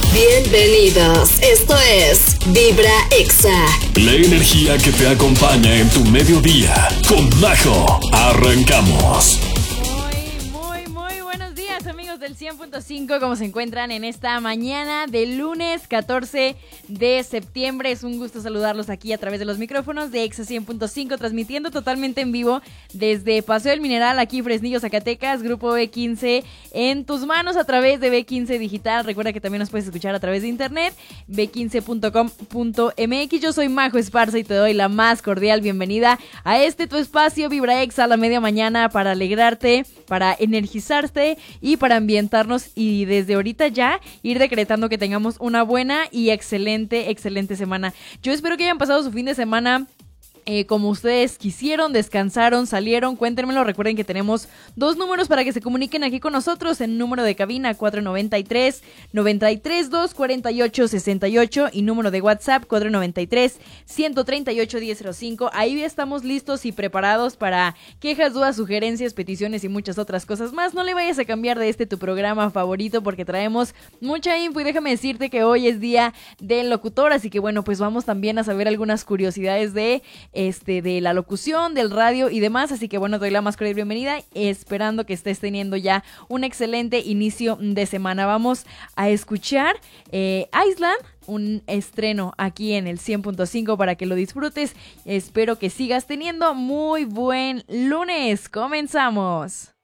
Bienvenidos, esto es Vibra Exa. La energía que te acompaña en tu mediodía. Con Majo, arrancamos. Muy buenos días, amigos del 100.5. ¿Cómo se encuentran en esta mañana de lunes 14 de septiembre? Es un gusto saludarlos aquí a través de los micrófonos de Exa 100.5, transmitiendo totalmente en vivo desde Paseo del Mineral, aquí Fresnillo, Zacatecas, Grupo B15 en tus manos a través de B15 Digital. Recuerda que también nos puedes escuchar a través de internet, b15.com.mx. Yo soy Majo Esparza y te doy la más cordial bienvenida a este tu espacio Vibra Exa a la media mañana para alegrarte, para energizarte y para ambientarnos, y desde ahorita ya ir decretando que tengamos una buena y excelente semana. Yo espero que hayan pasado su fin de semana como ustedes quisieron, descansaron, salieron, cuéntenmelo. Recuerden que tenemos dos números para que se comuniquen aquí con nosotros: en número de cabina 493-932-4868 y número de WhatsApp 493-138-1005. Ahí estamos listos y preparados para quejas, dudas, sugerencias, peticiones y muchas otras cosas más. No le vayas a cambiar de tu programa favorito, porque traemos mucha info, y déjame decirte que hoy es día del locutor, así que bueno, pues vamos también a saber algunas curiosidades de la locución, del radio y demás. Así que bueno, doy la más cordial bienvenida, esperando que estés teniendo ya un excelente inicio de semana. Vamos a escuchar Island, un estreno aquí en el 100.5 para que lo disfrutes. Espero que sigas teniendo muy buen lunes. Comenzamos.